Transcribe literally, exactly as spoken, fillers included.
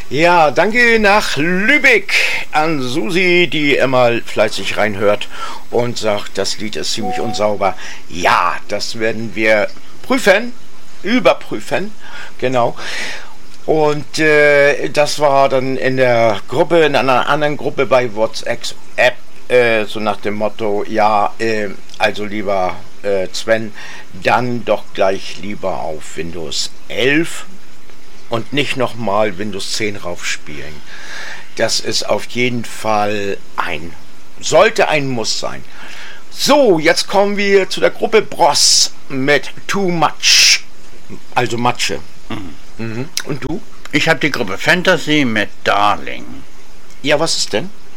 Ja, danke nach Lübeck an Susi, die immer fleißig reinhört und sagt, das Lied ist ziemlich unsauber. Ja, das werden wir prüfen, überprüfen, genau. Und äh, das war dann in der Gruppe, in einer anderen Gruppe bei WhatsApp, äh, so nach dem Motto, ja, äh, also lieber äh, Sven, dann doch gleich lieber auf Windows elf und nicht nochmal Windows zehn raufspielen. Das ist auf jeden Fall ein, sollte ein Muss sein. So, jetzt kommen wir zu der Gruppe Bros mit Too Much, also Matsche. Mhm. Mhm. Und du? Ich habe die Gruppe Fantasy mit Darling. Ja, was ist denn?